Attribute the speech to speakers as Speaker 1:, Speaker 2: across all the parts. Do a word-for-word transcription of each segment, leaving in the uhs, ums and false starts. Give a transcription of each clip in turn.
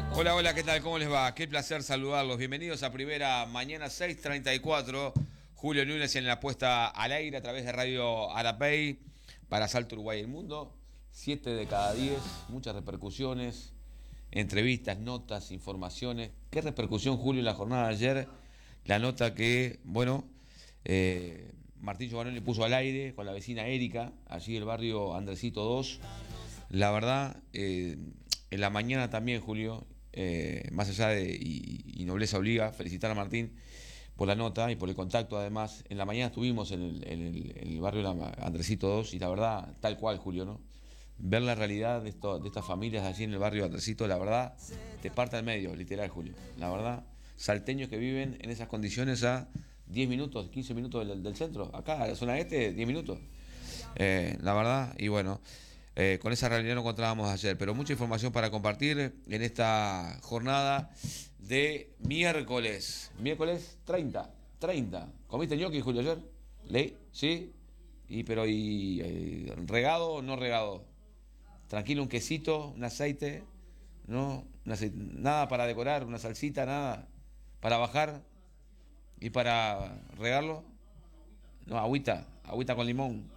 Speaker 1: Hola, hola, ¿qué tal? ¿Cómo les va? Qué placer saludarlos. Bienvenidos a Primera Mañana seis treinta y cuatro. Julio Núñez en la puesta al aire a través de Radio Arapey para Salto Uruguay y el Mundo. Siete de cada diez, muchas repercusiones, entrevistas, notas, informaciones. ¿Qué repercusión, Julio, en la jornada de ayer? La nota que, bueno, eh, Martín Giovanoni puso al aire con la vecina Erika, allí del barrio Andresito dos. La verdad, eh, en la mañana también, Julio, eh, más allá de y, y nobleza obliga, felicitar a Martín por la nota y por el contacto. Además, en la mañana estuvimos en el, en el, en el barrio Andresito dos y la verdad, tal cual, Julio, ¿no? Ver la realidad de, esto, de estas familias allí en el barrio Andresito, la verdad, te parte al medio, literal, Julio. La verdad, salteños que viven en esas condiciones a diez minutos, quince minutos del, del centro. Acá, en la zona este, diez minutos. Eh, la verdad, y bueno, eh, con esa realidad nos encontrábamos ayer. Pero mucha información para compartir en esta jornada de miércoles. Miércoles treinta. treinta. ¿Comiste ñoqui, Julio, ayer? ¿Leí? ¿Sí? Y, pero, ¿y eh, regado o no regado? Tranquilo, un quesito, un aceite, ¿no? Un aceite, nada para decorar, una salsita, nada para bajar y para regarlo. No, agüita, agüita con limón.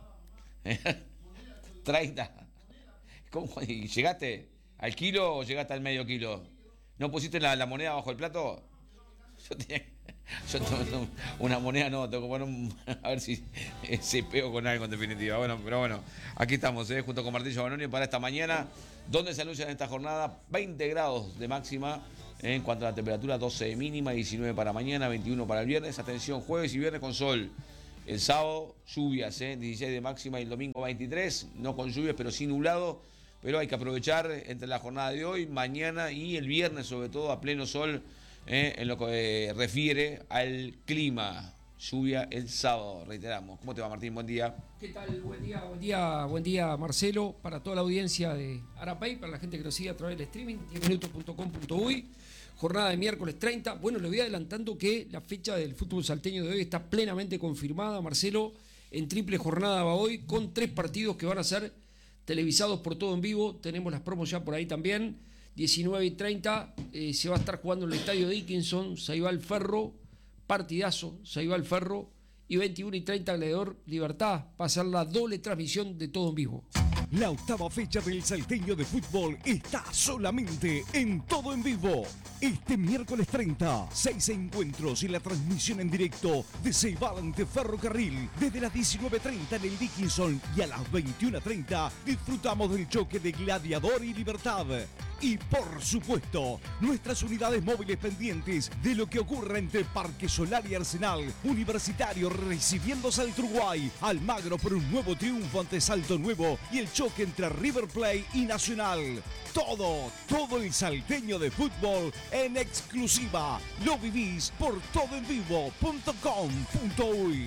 Speaker 1: treinta. ¿Cómo? ¿Y llegaste al kilo o llegaste al medio kilo? ¿No pusiste la, la moneda bajo el plato? Yo tenía, yo tengo una moneda, no, tengo que poner un, a ver si se pego con algo en definitiva. Bueno, pero bueno, aquí estamos, ¿eh? Junto con Martín Giovanoni para esta mañana, donde se anuncia en esta jornada veinte grados de máxima, ¿eh? En cuanto a la temperatura, doce de mínima, diecinueve para mañana, veintiuno para el viernes. Atención, jueves y viernes con sol. El sábado, lluvias, ¿eh? dieciséis de máxima y el domingo veintitrés, no con lluvias, pero sí nublado. Pero hay que aprovechar entre la jornada de hoy, mañana y el viernes, sobre todo a pleno sol. Eh, en lo que eh, refiere al clima, lluvia el sábado, reiteramos. ¿Cómo te va, Martín? Buen día.
Speaker 2: ¿Qué tal? Buen día, buen día, buen día, Marcelo, para toda la audiencia de Arapey, para la gente que nos sigue a través del streaming, diez minutos punto com punto uy, jornada de miércoles treinta. Bueno, le voy adelantando que la fecha del fútbol salteño de hoy está plenamente confirmada, Marcelo, en triple jornada va hoy, con tres partidos que van a ser televisados por todo en vivo. Tenemos las promos ya por ahí también. diecinueve y treinta eh, se va a estar jugando en el estadio Dickinson, Ceibal Ferro, partidazo, Ceibal Ferro, y veintiuno y treinta Gladiador Libertad, va a ser la doble transmisión de todo en vivo.
Speaker 3: La octava fecha del salteño de fútbol está solamente en Todo en Vivo. Este miércoles treinta, seis encuentros y la transmisión en directo de Ceibal ante Ferrocarril. Desde las diecinueve treinta en el Dickinson y a las veintiuno treinta disfrutamos del choque de Gladiador y Libertad. Y por supuesto, nuestras unidades móviles pendientes de lo que ocurra entre Parque Solar y Arsenal. Universitario recibiendo Salto Uruguay. Almagro por un nuevo triunfo ante Salto Nuevo y el choque entre River Plate y Nacional. Todo, todo el salteño de fútbol en exclusiva. Lo vivís por todo en vivo punto com punto uy.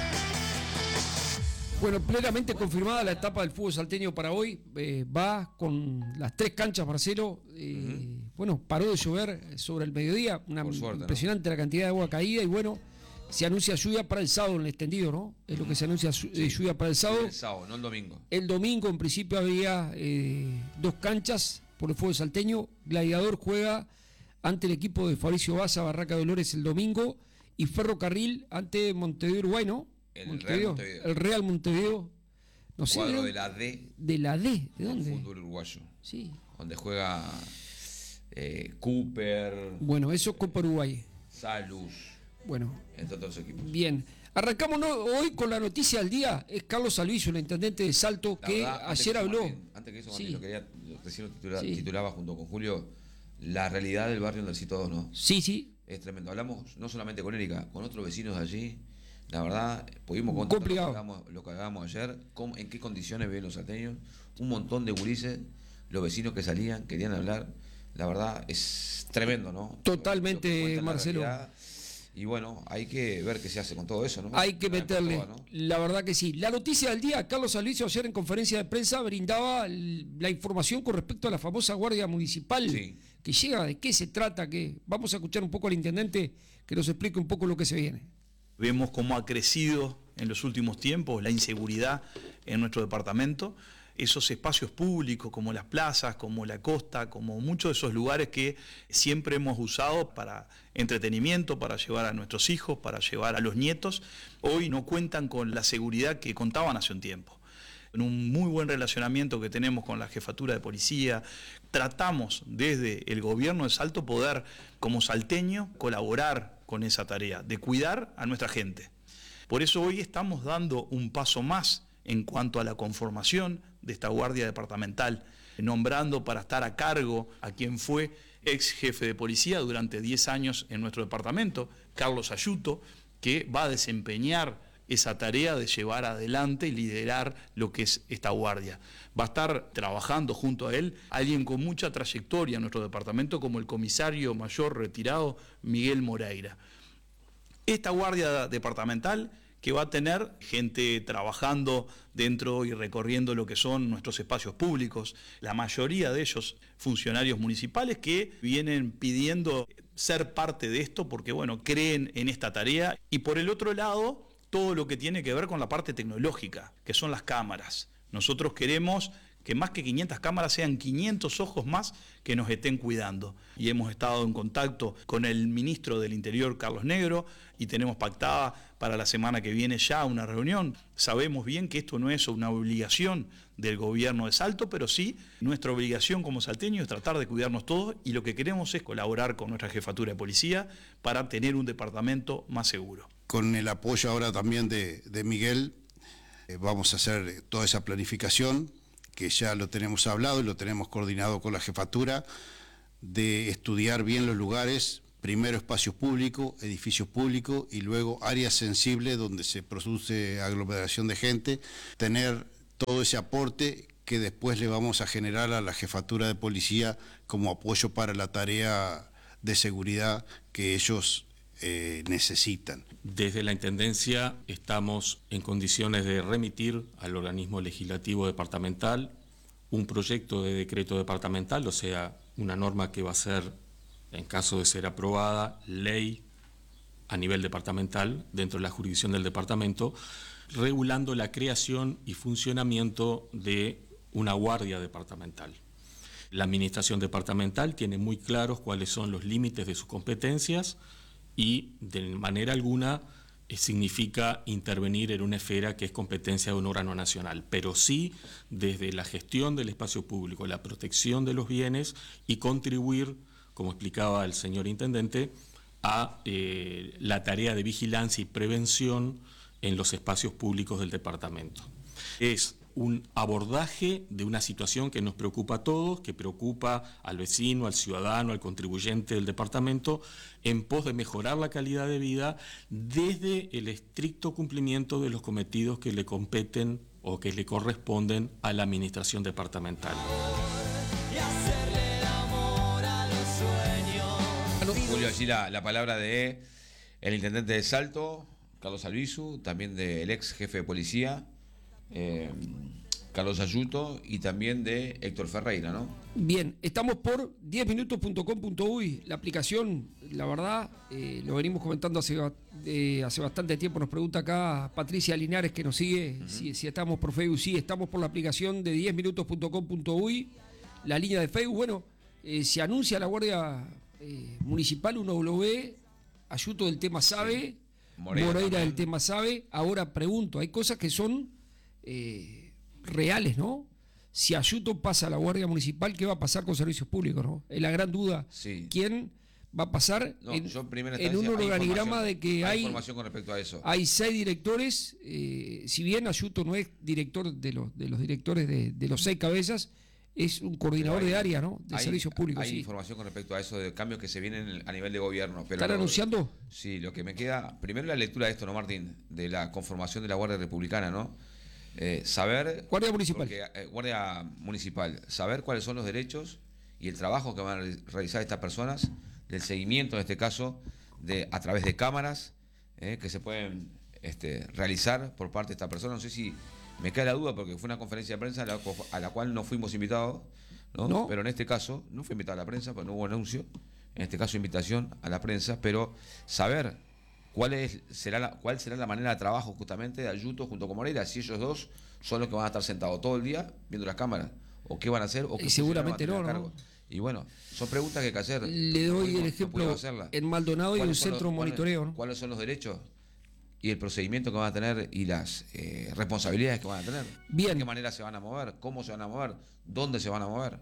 Speaker 2: Bueno, plenamente confirmada la etapa del fútbol salteño para hoy. Eh, va con las tres canchas, Marcelo. Eh, uh-huh. Bueno, paró de llover sobre el mediodía. Una suerte, impresionante, ¿no? La cantidad de agua caída. Y bueno, se anuncia lluvia para el sábado en el extendido, ¿no? Es lo que se anuncia, sí, lluvia para el sábado.
Speaker 1: El sábado, no el domingo.
Speaker 2: El domingo, en principio, había eh, dos canchas por el fútbol salteño. Gladiador juega ante el equipo de Fabricio Baza, Barraca Dolores, el domingo. Y Ferrocarril ante Montevideo Uruguay, ¿no?
Speaker 1: El
Speaker 2: Montevideo,
Speaker 1: Real Montevideo.
Speaker 2: El Real Montevideo. No sé.
Speaker 1: Cuadro de la D.
Speaker 2: De la D, ¿de dónde?
Speaker 1: El fútbol uruguayo.
Speaker 2: Sí.
Speaker 1: Donde juega eh, Cooper.
Speaker 2: Bueno, eso es Copa Uruguay.
Speaker 1: Salus.
Speaker 2: Bueno.
Speaker 1: Entre otros equipos.
Speaker 2: Bien. Arrancamos hoy con la noticia del día. Es Carlos Alviso, el intendente de Salto, la que verdad, ayer que habló.
Speaker 1: Martín, antes que eso, Martín,
Speaker 2: sí.
Speaker 1: lo quería, recién lo titula,
Speaker 2: sí.
Speaker 1: titulaba junto con Julio, la realidad del barrio Andresito dos, ¿no?
Speaker 2: Sí, sí.
Speaker 1: Es tremendo. Hablamos no solamente con Erika, con otros vecinos de allí. La verdad, pudimos contar lo que, hagamos, lo que hagamos ayer, cómo, en qué condiciones viven los salteños, un montón de gurises, los vecinos que salían, querían hablar. La verdad, es tremendo, ¿no?
Speaker 2: Totalmente, Marcelo.
Speaker 1: La y bueno, hay que ver qué se hace con todo eso, ¿no?
Speaker 2: Hay que meterle, toda, ¿no? La verdad que sí. La noticia del día, Carlos Alviso ayer en conferencia de prensa brindaba la información con respecto a la famosa Guardia Municipal, sí, que llega, de qué se trata, que vamos a escuchar un poco al intendente que nos explique un poco lo que se viene.
Speaker 4: Vemos cómo ha crecido en los últimos tiempos la inseguridad en nuestro departamento. esos espacios públicos como las plazas, como la costa, como muchos de esos lugares que siempre hemos usado para entretenimiento, para llevar a nuestros hijos, para llevar a los nietos, hoy no cuentan con la seguridad que contaban hace un tiempo. En un muy buen relacionamiento que tenemos con la Jefatura de Policía, tratamos desde el gobierno de Salto poder, como salteño, colaborar con esa tarea de cuidar a nuestra gente. Por eso hoy estamos dando un paso más en cuanto a la conformación de esta Guardia Departamental, nombrando para estar a cargo a quien fue ex jefe de policía durante diez años en nuestro departamento, Carlos Ayuto, que va a desempeñar esa tarea de llevar adelante y liderar lo que es esta guardia. Va a estar trabajando junto a él alguien con mucha trayectoria en nuestro departamento, como el comisario mayor retirado Miguel Moreira. Esta guardia departamental que va a tener gente trabajando dentro y recorriendo lo que son nuestros espacios públicos, la mayoría de ellos funcionarios municipales que vienen pidiendo ser parte de esto porque, bueno, creen en esta tarea. Y por el otro lado, todo lo que tiene que ver con la parte tecnológica, que son las cámaras. Nosotros queremos que más que quinientas cámaras sean quinientos ojos más que nos estén cuidando. Y hemos estado en contacto con el ministro del Interior, Carlos Negro, y tenemos pactada para la semana que viene ya una reunión. Sabemos bien que esto no es una obligación del gobierno de Salto, pero sí nuestra obligación como salteños es tratar de cuidarnos todos, y lo que queremos es colaborar con nuestra Jefatura de Policía para tener un departamento más seguro.
Speaker 5: Con el apoyo ahora también de, de Miguel, eh, vamos a hacer toda esa planificación, que ya lo tenemos hablado y lo tenemos coordinado con la jefatura, de estudiar bien los lugares, primero espacios públicos, edificios públicos y luego áreas sensibles donde se produce aglomeración de gente, tener todo ese aporte que después le vamos a generar a la jefatura de policía como apoyo para la tarea de seguridad que ellos eh, necesitan.
Speaker 6: Desde la Intendencia estamos en condiciones de remitir al organismo legislativo departamental un proyecto de decreto departamental, o sea, una norma que va a ser, en caso de ser aprobada, ley a nivel departamental, dentro de la jurisdicción del departamento, regulando la creación y funcionamiento de una guardia departamental. La administración departamental tiene muy claros cuáles son los límites de sus competencias y de manera alguna eh, significa intervenir en una esfera que es competencia de un órgano nacional, pero sí desde la gestión del espacio público, la protección de los bienes y contribuir, como explicaba el señor intendente, a eh, la tarea de vigilancia y prevención en los espacios públicos del departamento. Es un abordaje de una situación que nos preocupa a todos, que preocupa al vecino, al ciudadano, al contribuyente del departamento, en pos de mejorar la calidad de vida desde el estricto cumplimiento de los cometidos que le competen o que le corresponden a la administración departamental.
Speaker 1: Julio, allí la, la palabra de el intendente de Salto, Carlos Albizu, también del ex jefe de policía, Eh, Carlos Ayuto, y también de Héctor Ferreira, ¿no?
Speaker 2: Bien, estamos por diez minutos punto com punto uy, la aplicación, la verdad, eh, lo venimos comentando hace, eh, hace bastante tiempo. Nos pregunta acá Patricia Linares, que nos sigue, uh-huh. si, si estamos por Facebook. Sí, estamos por la aplicación de diez minutos punto com punto uy, la línea de Facebook. Bueno, eh, se anuncia la Guardia eh, Municipal, uno lo ve, Ayuto del tema sabe, sí. Moreira, Moreira del tema sabe. Ahora pregunto, hay cosas que son Eh, reales, ¿no? Si Ayuto pasa a la Guardia Municipal, ¿qué va a pasar con servicios públicos, no? Es la gran duda.
Speaker 1: Sí.
Speaker 2: ¿Quién va a pasar
Speaker 1: no,
Speaker 2: en,
Speaker 1: yo
Speaker 2: en un organigrama de que hay,
Speaker 1: hay información con respecto a eso?
Speaker 2: Hay seis directores, eh, si bien Ayuto no es director de los, de los directores de, de los seis cabezas, es un coordinador hay, de área, ¿no? De hay, servicios públicos.
Speaker 1: Hay
Speaker 2: sí.
Speaker 1: información con respecto a eso, de cambios que se vienen a nivel de gobierno. Pero
Speaker 2: ¿Están
Speaker 1: lo,
Speaker 2: anunciando?
Speaker 1: Sí, lo que me queda, primero la lectura de esto, ¿no, Martín? De la conformación de la Guardia Republicana, ¿no? Eh, saber
Speaker 2: Guardia Municipal
Speaker 1: porque, eh, Guardia Municipal saber cuáles son los derechos y el trabajo que van a realizar estas personas, del seguimiento en este caso de a través de cámaras eh, que se pueden este, realizar por parte de esta persona. No sé si me queda la duda porque fue una conferencia de prensa a la, a la cual no fuimos invitados, ¿no? No. Pero en este caso no fue invitada a la prensa, pues no hubo anuncio. En este caso invitación a la prensa, pero saber ¿Cuál, es, será la, ¿Cuál será la manera de trabajo justamente de Ayuto junto con Moreira? Si ellos dos son los que van a estar sentados todo el día viendo las cámaras, o qué van a hacer, o qué
Speaker 2: Y seguramente no,
Speaker 1: cargo.
Speaker 2: ¿no?
Speaker 1: Y bueno, son preguntas que hay que hacer.
Speaker 2: Le doy
Speaker 1: No,
Speaker 2: el
Speaker 1: no
Speaker 2: ejemplo, en Maldonado hay un centro de monitoreo,
Speaker 1: ¿cuáles,
Speaker 2: ¿no?
Speaker 1: ¿Cuáles son los derechos y el procedimiento que van a tener y las eh, responsabilidades que van a tener?
Speaker 2: Bien.
Speaker 1: ¿De qué manera se van a mover? ¿Cómo se van a mover? ¿Dónde se van a mover?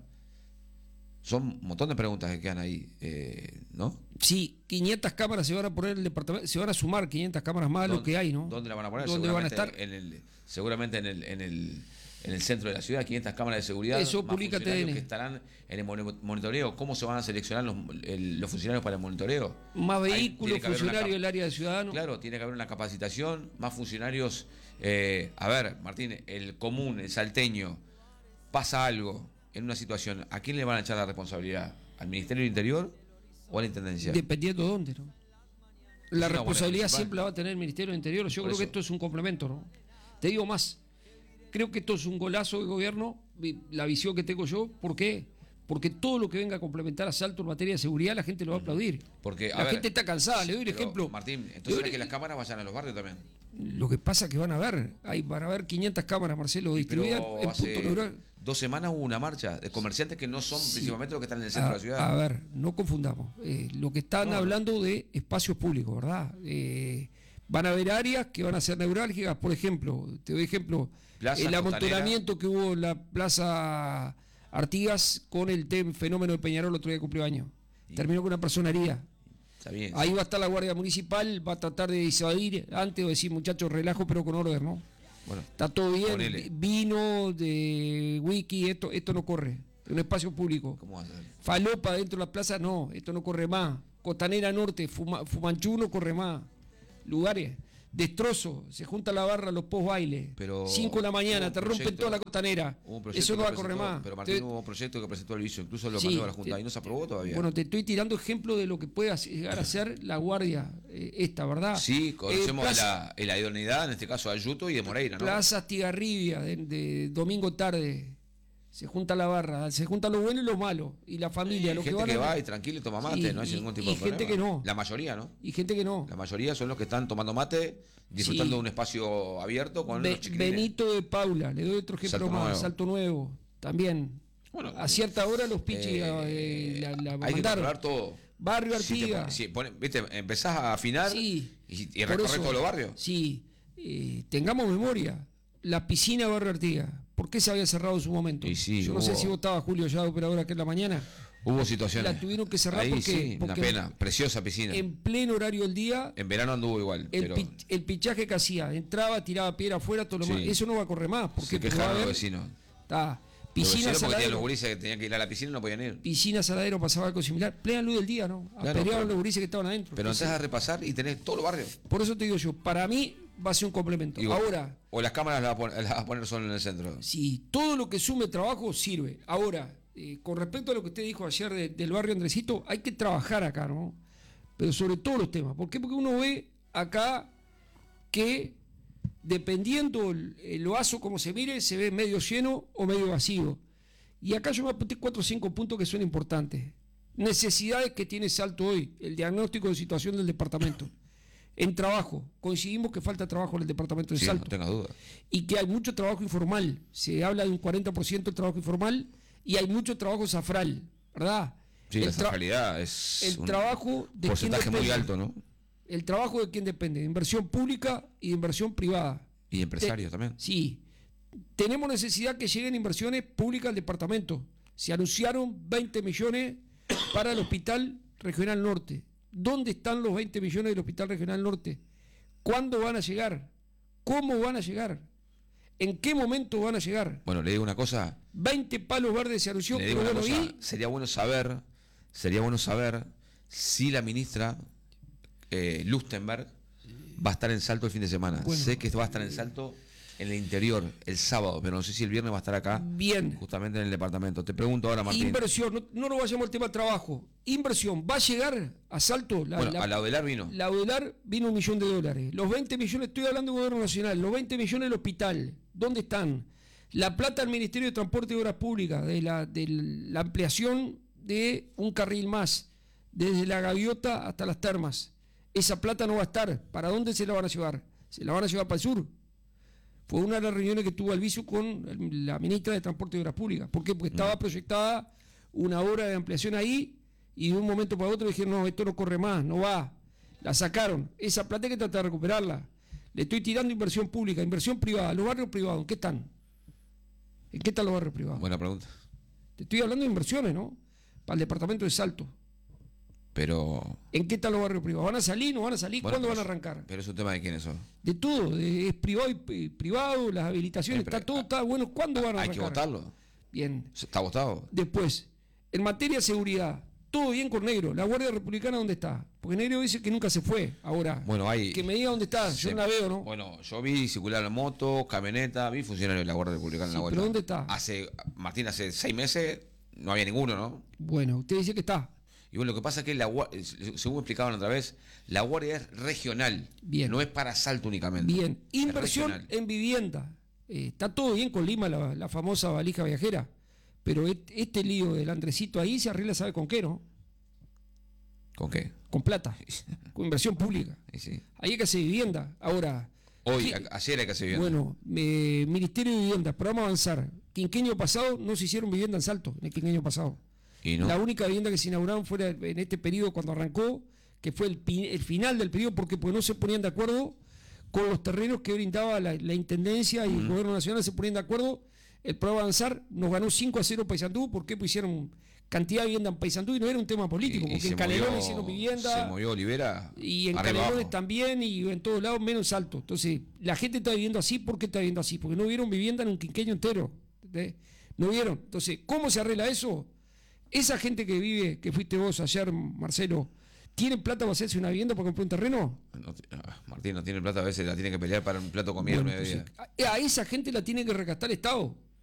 Speaker 1: Son un montón de preguntas que quedan ahí, eh, ¿no?
Speaker 2: Sí, quinientas cámaras se van a poner en el departamento, se van a sumar quinientas cámaras más a lo que hay, ¿no?
Speaker 1: ¿Dónde la van a poner?
Speaker 2: ¿Dónde van a estar?
Speaker 1: En el, seguramente en el, en el en el centro de la ciudad, quinientas cámaras de seguridad.
Speaker 2: Eso
Speaker 1: más
Speaker 2: publica
Speaker 1: funcionarios
Speaker 2: T N.
Speaker 1: que estarán en el monitoreo. ¿Cómo se van a seleccionar los, el, los funcionarios para el monitoreo?
Speaker 2: Más
Speaker 1: Ahí
Speaker 2: vehículos,
Speaker 1: tiene que haber una
Speaker 2: funcionarios
Speaker 1: cap-
Speaker 2: del área de ciudadanos.
Speaker 1: Claro, tiene que haber una capacitación, más funcionarios. Eh, a ver, Martín, el común, el salteño, pasa algo en una situación, ¿a quién le van a echar la responsabilidad? ¿Al Ministerio del Interior o a la Intendencia?
Speaker 2: Dependiendo de dónde, ¿no? La
Speaker 1: una
Speaker 2: responsabilidad
Speaker 1: buena
Speaker 2: siempre la va a tener el Ministerio del Interior. Yo
Speaker 1: Por
Speaker 2: creo que
Speaker 1: eso.
Speaker 2: esto es un complemento, ¿no? Te digo más. Creo que esto es un golazo de gobierno, vi- la visión que tengo yo. ¿Por qué? Porque todo lo que venga a complementar a Salto en materia de seguridad, la gente lo va a aplaudir.
Speaker 1: Porque, a
Speaker 2: la
Speaker 1: ver,
Speaker 2: gente está cansada. Le doy el
Speaker 1: Pero,
Speaker 2: ejemplo.
Speaker 1: Martín,
Speaker 2: Le
Speaker 1: entonces
Speaker 2: doy
Speaker 1: hay
Speaker 2: el-
Speaker 1: que las cámaras vayan a los barrios también.
Speaker 2: Lo que pasa es que van a ver, hay, van a ver quinientas cámaras, Marcelo, distribuidas
Speaker 1: Pero
Speaker 2: en
Speaker 1: hace
Speaker 2: puntos neurales.
Speaker 1: dos semanas hubo una marcha de comerciantes que no son
Speaker 2: Sí.
Speaker 1: principalmente los que están en el centro
Speaker 2: A,
Speaker 1: de la ciudad.
Speaker 2: a ver, no confundamos. Eh, lo que están
Speaker 1: No, no.
Speaker 2: hablando de espacios públicos, ¿verdad? Eh, van a haber áreas que van a ser neurálgicas, por ejemplo, te doy ejemplo,
Speaker 1: Plaza
Speaker 2: el amontonamiento que hubo en la Plaza Artigas con el tem- fenómeno de Peñarol el otro día cumplió años. Terminó con una persona herida.
Speaker 1: Está bien.
Speaker 2: Ahí va a estar la Guardia Municipal, va a tratar de disuadir antes o decir, muchachos, relajo, pero con orden, ¿no?
Speaker 1: Bueno,
Speaker 2: Está todo bien,
Speaker 1: ponele.
Speaker 2: vino de wiki, esto, esto no corre, es un espacio público.
Speaker 1: ¿cómo va a ser?
Speaker 2: Falopa dentro de la plaza, no, esto no corre más. Costanera Norte, Fuma- Fumanchú no corre más. Lugares, destrozo, se junta la barra, los post bailes.
Speaker 1: Pero
Speaker 2: cinco de la mañana,
Speaker 1: hubo
Speaker 2: te
Speaker 1: un
Speaker 2: rompen
Speaker 1: proyecto-
Speaker 2: toda la costanera.
Speaker 1: Hubo un proyecto
Speaker 2: Eso no
Speaker 1: que
Speaker 2: va a correr
Speaker 1: presentó-
Speaker 2: más.
Speaker 1: Pero Martín,
Speaker 2: Te-
Speaker 1: hubo un proyecto que presentó el vicio, incluso lo
Speaker 2: Sí,
Speaker 1: mandó a la Junta
Speaker 2: te-
Speaker 1: y no se aprobó todavía.
Speaker 2: Bueno, te estoy tirando ejemplo de lo que puede hacer- llegar a ser la guardia eh, esta, ¿verdad?
Speaker 1: sí, conocemos
Speaker 2: Eh, plaza-
Speaker 1: la, la idoneidad, en este caso de Ayuto y de Moreira, ¿no?
Speaker 2: Plaza Astigarribia, de, de domingo tarde. Se junta la barra, se junta lo bueno y lo malo. Y la familia, lo que
Speaker 1: gente
Speaker 2: van
Speaker 1: que
Speaker 2: a-
Speaker 1: va y tranquilo y toma mate,
Speaker 2: Sí,
Speaker 1: no hay
Speaker 2: y-
Speaker 1: ningún tipo
Speaker 2: y
Speaker 1: de
Speaker 2: gente
Speaker 1: problema.
Speaker 2: que no.
Speaker 1: La mayoría, ¿no?
Speaker 2: Y gente que no.
Speaker 1: La mayoría son los que están tomando mate, disfrutando
Speaker 2: Sí.
Speaker 1: de un espacio abierto con
Speaker 2: Be-
Speaker 1: los chiquilines.
Speaker 2: Benito de Paula, le doy otro ejemplo
Speaker 1: Salto
Speaker 2: más,
Speaker 1: Nuevo.
Speaker 2: Salto Nuevo, también.
Speaker 1: Bueno,
Speaker 2: a cierta hora los pichis
Speaker 1: eh,
Speaker 2: eh, la, la
Speaker 1: hay que
Speaker 2: mandaron.
Speaker 1: controlar todo.
Speaker 2: Barrio
Speaker 1: Si te
Speaker 2: Artigas.
Speaker 1: pon- si pone- viste, empezás a afinar
Speaker 2: Sí,
Speaker 1: y, y
Speaker 2: por
Speaker 1: recorrer
Speaker 2: eso,
Speaker 1: todos los barrios.
Speaker 2: Sí, eh, tengamos memoria. La piscina de Barrio Artigas, ¿por qué se había cerrado en su momento?
Speaker 1: Y sí,
Speaker 2: Yo no sé
Speaker 1: hubo-
Speaker 2: si vos estabas, Julio, ya de operadora que en la mañana.
Speaker 1: Hubo situaciones.
Speaker 2: La tuvieron que cerrar
Speaker 1: Ahí
Speaker 2: porque-
Speaker 1: sí,
Speaker 2: porque-
Speaker 1: una pena, preciosa piscina. En,
Speaker 2: En pleno horario del día,
Speaker 1: verano anduvo igual,
Speaker 2: el,
Speaker 1: pero
Speaker 2: pi- el pichaje que hacía, entraba, tiraba piedra afuera, todo lo
Speaker 1: Sí.
Speaker 2: más. Eso no va a correr más. Porque
Speaker 1: se
Speaker 2: va a
Speaker 1: quejaron los
Speaker 2: haber-
Speaker 1: vecinos.
Speaker 2: Está.
Speaker 1: Los
Speaker 2: Piscina,
Speaker 1: vecinos porque tenían los
Speaker 2: saladero.
Speaker 1: gurises que tenían que ir a la piscina y no podían ir.
Speaker 2: Piscina, saladero, pasaba algo similar. Plena luz del día, ¿no?
Speaker 1: Claro,
Speaker 2: Apedreaban
Speaker 1: pero-
Speaker 2: los gurises que estaban adentro.
Speaker 1: Pero
Speaker 2: Entonces,
Speaker 1: empezás a repasar y tenés todos los barrios.
Speaker 2: por eso te digo yo, para mí va a ser un complemento.
Speaker 1: Digo,
Speaker 2: Ahora,
Speaker 1: o las cámaras las vas a poner, las vas a poner solo en el centro.
Speaker 2: si todo lo que sume trabajo sirve. Ahora, eh, con respecto a lo que usted dijo ayer de- del barrio Andresito, hay que trabajar acá, ¿no? Pero sobre todos los temas. ¿Por qué? Porque uno ve acá que dependiendo el, el vaso como se mire, se ve medio lleno o medio vacío. Y acá yo me apunté cuatro o cinco puntos que son importantes. Necesidades que tiene Salto hoy, el diagnóstico de situación del departamento. En trabajo, coincidimos que falta trabajo en el departamento de
Speaker 1: Sí,
Speaker 2: Salto
Speaker 1: no tengas duda.
Speaker 2: y que hay mucho trabajo informal. Se habla de un cuarenta por ciento de trabajo informal y hay mucho trabajo zafral, ¿verdad?
Speaker 1: Sí,
Speaker 2: el
Speaker 1: la
Speaker 2: tra-
Speaker 1: realidad es
Speaker 2: el
Speaker 1: un
Speaker 2: trabajo de
Speaker 1: porcentaje
Speaker 2: quién
Speaker 1: muy
Speaker 2: depende.
Speaker 1: alto, ¿no?
Speaker 2: El trabajo de quién depende, de inversión pública y de inversión privada.
Speaker 1: Y empresarios
Speaker 2: Te-
Speaker 1: también.
Speaker 2: Sí. Tenemos necesidad que lleguen inversiones públicas al departamento. Se anunciaron veinte millones para el Hospital Regional Norte. ¿Dónde están los veinte millones del Hospital Regional Norte? ¿Cuándo van a llegar? ¿Cómo van a llegar? ¿En qué momento van a llegar?
Speaker 1: Bueno, le digo una cosa,
Speaker 2: veinte palos verdes se anunció,
Speaker 1: le digo
Speaker 2: pero
Speaker 1: una
Speaker 2: bueno,
Speaker 1: cosa,
Speaker 2: y
Speaker 1: sería bueno saber, sería bueno saber si la ministra eh, Lustenberg va a estar en Salto el fin de semana.
Speaker 2: Bueno.
Speaker 1: Sé que va a estar en Salto en el interior el sábado, pero no sé si el viernes va a estar acá,
Speaker 2: bien.
Speaker 1: justamente en el departamento. Te pregunto ahora, Martín.
Speaker 2: Inversión, no, no nos vayamos al tema del trabajo. Inversión, ¿va a llegar a Salto? La,
Speaker 1: bueno,
Speaker 2: la-
Speaker 1: a la Odelar vino.
Speaker 2: La Odelar vino un millón de dólares. Los veinte millones, estoy hablando del gobierno nacional, los veinte millones del hospital, ¿dónde están? La plata del Ministerio de Transporte y Obras Públicas, de la, de la ampliación de un carril más, desde la Gaviota hasta las Termas. esa plata no va a estar. ¿Para dónde se la van a llevar? Se la van a llevar para el sur. Fue una de las reuniones que tuvo Albizu con la ministra de Transporte y Obras Públicas. ¿Por qué? Porque estaba proyectada una obra de ampliación ahí y de un momento para otro dijeron, no, esto no corre más, no va. La sacaron. Esa plata hay que tratar de recuperarla. Le estoy tirando inversión pública, inversión privada. Los barrios privados, ¿en qué están? ¿En qué están los barrios privados?
Speaker 1: Buena pregunta.
Speaker 2: Te estoy hablando de inversiones, ¿no? Para el departamento de Salto.
Speaker 1: Pero...
Speaker 2: ¿En qué están los barrios privados? ¿Van a salir? ¿No van a salir?
Speaker 1: Bueno,
Speaker 2: ¿Cuándo
Speaker 1: pero
Speaker 2: van a
Speaker 1: es-
Speaker 2: arrancar?
Speaker 1: Pero es un tema de quiénes son.
Speaker 2: De todo, de- es privado y eh, privado, las habilitaciones,
Speaker 1: Eh, pero,
Speaker 2: está todo,
Speaker 1: ah,
Speaker 2: está bueno. ¿Cuándo van a
Speaker 1: Hay
Speaker 2: arrancar?
Speaker 1: que votarlo.
Speaker 2: Bien.
Speaker 1: Está votado.
Speaker 2: Después, en materia de seguridad, todo bien con Negro. ¿La Guardia Republicana dónde está? Porque Negro dice que nunca se fue. Ahora,
Speaker 1: Bueno, hay...
Speaker 2: que me diga dónde está. Yo
Speaker 1: se-
Speaker 2: no la veo, ¿no?
Speaker 1: Bueno, yo vi circular en moto, camioneta, vi funcionarios de la Guardia Republicana en
Speaker 2: Sí,
Speaker 1: la vuelta.
Speaker 2: pero ¿dónde está?
Speaker 1: Hace, Martín, hace seis meses no había ninguno, ¿no?
Speaker 2: Bueno, usted dice que está.
Speaker 1: Y bueno, lo que pasa es que, la, gua- según explicaban otra vez, la guardia es regional.
Speaker 2: Bien.
Speaker 1: No es para asalto únicamente.
Speaker 2: Bien.
Speaker 1: Es
Speaker 2: Inversión
Speaker 1: regional.
Speaker 2: en vivienda. Eh, está todo bien con Lima, la, la famosa valija viajera. Pero et- este lío del Andresito ahí se arregla, ¿sabe con qué, no?
Speaker 1: ¿Con qué?
Speaker 2: Con plata. Con inversión pública.
Speaker 1: Y sí.
Speaker 2: Ahí hay que hacer vivienda. Ahora.
Speaker 1: Hoy,
Speaker 2: ¿qué-
Speaker 1: a- ayer hay que hacer bien.
Speaker 2: Bueno, eh, Ministerio de Vivienda, programa Avanzar. Quinquenio pasado no se hicieron vivienda en Salto, en el quinquenio pasado.
Speaker 1: Y no.
Speaker 2: La única vivienda que se inauguraron fue la- en este periodo cuando arrancó, que fue el, pi- el final del periodo, porque pues, no se ponían de acuerdo con los terrenos que brindaba la, la Intendencia y el Gobierno Nacional, se ponían de acuerdo. El programa Avanzar nos ganó cinco a cero Paysandú, porque pues, hicieron cantidad de vivienda en Paysandú y no era un tema político,
Speaker 1: Y- y
Speaker 2: porque
Speaker 1: se
Speaker 2: en Canelones
Speaker 1: movió-
Speaker 2: hicieron vivienda.
Speaker 1: Se movió Olivera.
Speaker 2: Y en
Speaker 1: arriba
Speaker 2: Canelones
Speaker 1: abajo.
Speaker 2: también, y en todos lados menos alto. Entonces, la gente está viviendo así. ¿Por qué está viviendo así? Porque no vieron vivienda en un quinquenio entero. ¿Entendés? No vieron. Entonces, ¿cómo se arregla eso? Esa gente que vive, que fuiste vos ayer, Marcelo, ¿tienen plata para hacerse una vivienda para comprar un terreno?
Speaker 1: No ti- ah, Martín no tiene plata, a veces la tiene que pelear para un plato de comida
Speaker 2: Bueno,
Speaker 1: al mediodía.
Speaker 2: entonces, a, a esa gente la tiene que rescatar el Estado.